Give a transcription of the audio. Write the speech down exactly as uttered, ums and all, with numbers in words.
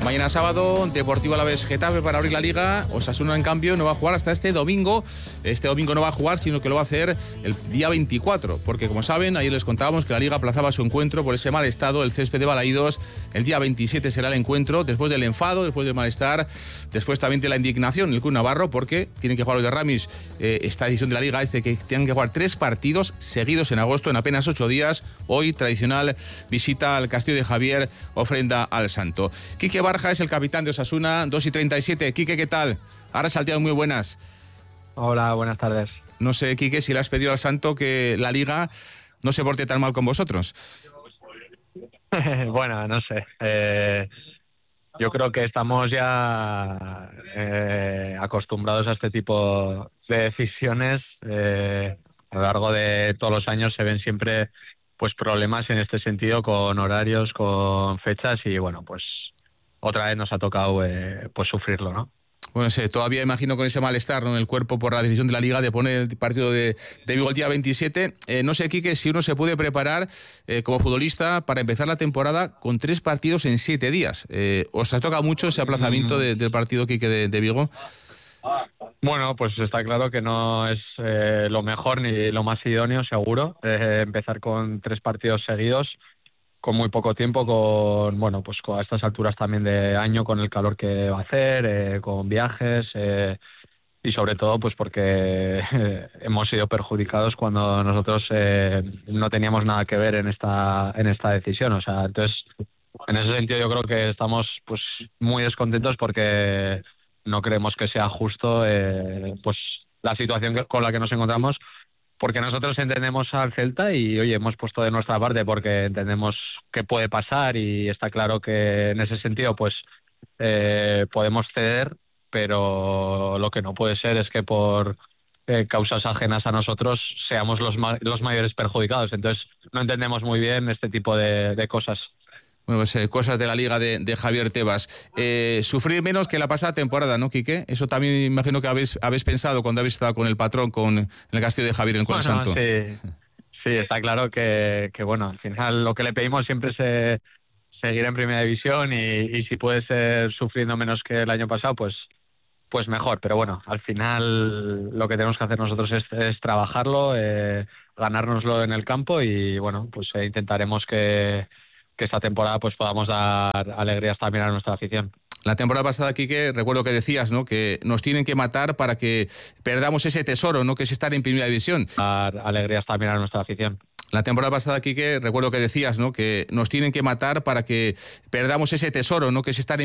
Mañana sábado, Deportivo Alavés Getafe para abrir la Liga. Osasuna, en cambio, no va a jugar hasta este domingo. Este domingo no va a jugar, sino que lo va a hacer el día veinticuatro. Porque, como saben, ayer les contábamos que la Liga aplazaba su encuentro por ese mal estado, el césped de Balaídos. El día veintisiete será el encuentro, después del enfado, después del malestar, después también de la indignación, el Club Navarro, porque tienen que jugar los de Ramis. Eh, esta decisión de la Liga dice que tienen que jugar tres partidos seguidos en agosto, en apenas ocho días. Hoy, tradicional visita al Castillo de Javier, ofrenda al Santo. Quique Barja es el capitán de Osasuna, dos y treinta y siete. Quique, ¿qué tal? Ahora salteado, muy buenas. Hola, buenas tardes. No sé, Quique, si le has pedido al Santo que la Liga no se porte tan mal con vosotros. Bueno, no sé. Eh, yo creo que estamos ya eh, acostumbrados a este tipo de decisiones. Eh, a lo largo de todos los años se ven siempre pues problemas en este sentido, con horarios, con fechas, y bueno, pues otra vez nos ha tocado eh, pues sufrirlo, ¿no? Bueno, sí, todavía imagino con ese malestar, ¿no?, en el cuerpo por la decisión de la Liga de poner el partido de, de Vigo el día veintisiete. Eh, no sé, Quique, si uno se puede preparar eh, como futbolista para empezar la temporada con tres partidos en siete días. Eh, ¿Os ha tocado mucho ese aplazamiento de, del partido, Quique, de, de Vigo? Bueno, pues está claro que no es eh, lo mejor ni lo más idóneo, seguro, eh, empezar con tres partidos seguidos con muy poco tiempo, con bueno, pues con a estas alturas también de año, con el calor que va a hacer, eh, con viajes eh, y sobre todo pues porque eh, hemos sido perjudicados cuando nosotros eh, no teníamos nada que ver en esta en esta decisión. O sea, entonces en ese sentido yo creo que estamos pues muy descontentos porque no creemos que sea justo eh, pues la situación que, con la que nos encontramos, porque nosotros entendemos al Celta y, oye, hemos puesto de nuestra parte porque entendemos que puede pasar, y está claro que en ese sentido pues eh, podemos ceder, pero lo que no puede ser es que por eh, causas ajenas a nosotros seamos los, ma- los mayores perjudicados. Entonces no entendemos muy bien este tipo de, de cosas. Bueno, pues eh, cosas de la Liga de, de Javier Tebas. Eh, sufrir menos que la pasada temporada, ¿no, Quique? Eso también imagino que habéis, habéis pensado cuando habéis estado con el patrón, con en el Castillo de Javier, en el Cuadro Bueno, Santo. sí, sí, está claro que, que, bueno, al final lo que le pedimos siempre es eh, seguir en Primera División, y, y si puede ser sufriendo menos que el año pasado, pues pues mejor. Pero bueno, al final lo que tenemos que hacer nosotros es, es trabajarlo, eh, ganárnoslo en el campo, y bueno, pues eh, intentaremos que que esta temporada pues podamos dar alegrías también a nuestra afición. La temporada pasada, Quique, recuerdo que decías, ¿no?, que nos tienen que matar para que perdamos ese tesoro, ¿no?, que es estar en Primera División. Dar alegrías también a nuestra afición. La temporada pasada, Quique, recuerdo que decías, ¿no?, que nos tienen que matar para que perdamos ese tesoro, ¿no?, que es estar en